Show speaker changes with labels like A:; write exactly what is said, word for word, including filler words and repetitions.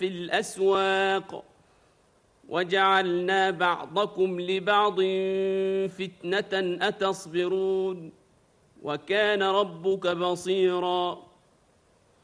A: في الأسواق وجعلنا بعضكم لبعض فتنة أتصبرون وكان ربك بصيراً